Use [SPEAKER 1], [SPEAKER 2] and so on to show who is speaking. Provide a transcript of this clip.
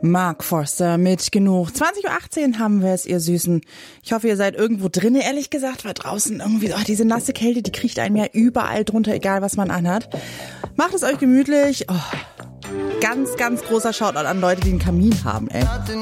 [SPEAKER 1] Mark Forster mit Genug. 20.18 Uhr haben wir es, ihr Süßen. Ich hoffe, ihr seid irgendwo drinne, ehrlich gesagt, weil draußen irgendwie, diese nasse Kälte, die kriecht einem ja überall drunter, egal was man anhat. Macht es euch gemütlich. Oh, ganz, ganz großer Shoutout an Leute, die einen Kamin haben, ey.